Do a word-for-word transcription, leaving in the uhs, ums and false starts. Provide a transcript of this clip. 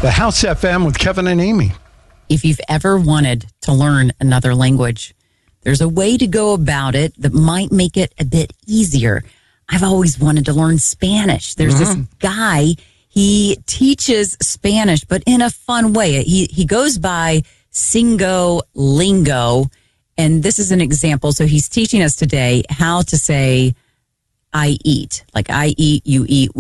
The House F M with Kevin and Amy. If you've ever wanted to learn another language, there's a way to go about it that might make it a bit easier. I've always wanted to learn Spanish. There's mm-hmm. this guy, he teaches Spanish, but in a fun way. He he goes by Singo Lingo, and this is an example. So he's teaching us today how to say, I eat. Like I eat, you eat, we